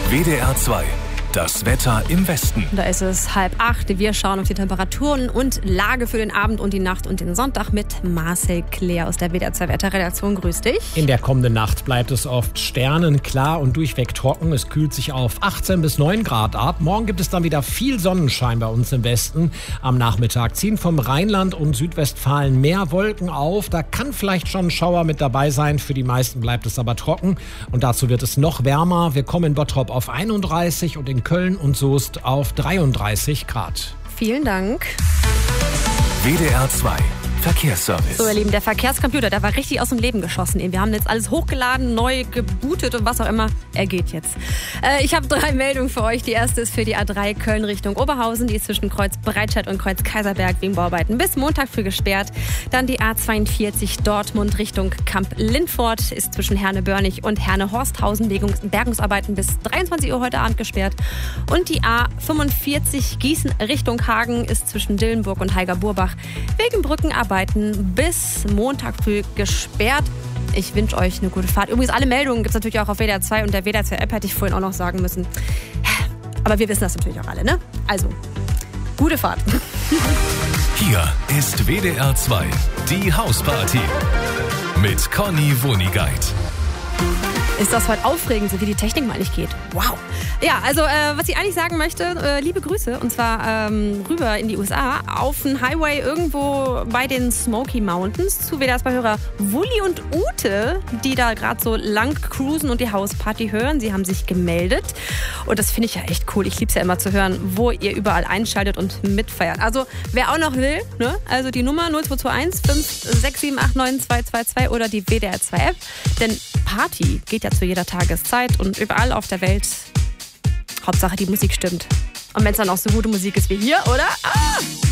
WDR 2. Das Wetter im Westen. Da ist es 7:30. Wir schauen auf die Temperaturen und Lage für den Abend und die Nacht und den Sonntag mit Marcel Claire aus der WDR 2 Wetterredaktion. Grüß dich. In der kommenden Nacht bleibt es oft sternenklar und durchweg trocken. Es kühlt sich auf 18 bis 9 Grad ab. Morgen gibt es dann wieder viel Sonnenschein bei uns im Westen. Am Nachmittag ziehen vom Rheinland und Südwestfalen mehr Wolken auf. Da kann vielleicht schon ein Schauer mit dabei sein. Für die meisten bleibt es aber trocken. Und dazu wird es noch wärmer. Wir kommen in Bottrop auf 31 und in Köln und Soest auf 33 Grad. Vielen Dank. WDR 2. Verkehrsservice. So, ihr Lieben, der Verkehrscomputer, der war richtig aus dem Leben geschossen. Wir haben jetzt alles hochgeladen, neu gebootet und was auch immer. Er geht jetzt. Ich habe 3 Meldungen für euch. Die erste ist für die A3 Köln Richtung Oberhausen. Die ist zwischen Kreuz Breitscheid und Kreuz Kaiserberg wegen Bauarbeiten bis Montag früh gesperrt. Dann die A42 Dortmund Richtung Kamp-Lindfort ist zwischen Herne-Börnig und Herne-Horsthausen wegen Bergungsarbeiten bis 23 Uhr heute Abend gesperrt. Und die A45 Gießen Richtung Hagen ist zwischen Dillenburg und Heiger-Burbach wegen Brückenarbeiten bis Montag früh gesperrt. Ich wünsche euch eine gute Fahrt. Übrigens, alle Meldungen gibt es natürlich auch auf WDR 2 und der WDR 2 App hätte ich vorhin auch noch sagen müssen. Aber wir wissen das natürlich auch alle, ne? Also, gute Fahrt. Hier ist WDR 2, die Hausparty mit Conny Wonigkeit. Ist das heute aufregend, so wie die Technik mal nicht geht. Wow. Ja, also was ich eigentlich sagen möchte, liebe Grüße, und zwar rüber in die USA, auf den Highway irgendwo bei den Smoky Mountains zu WDR 2-Hörer Wulli und Ute, die da gerade so lang cruisen und die Hausparty hören. Sie haben sich gemeldet und das finde ich ja echt cool. Ich liebe es ja immer zu hören, wo ihr überall einschaltet und mitfeiert. Also wer auch noch will, ne? Also die Nummer 0221 56789 oder die WDR 2 App, denn Party geht ja zu jeder Tageszeit und überall auf der Welt. Hauptsache die Musik stimmt. Und wenn es dann auch so gute Musik ist wie hier, oder?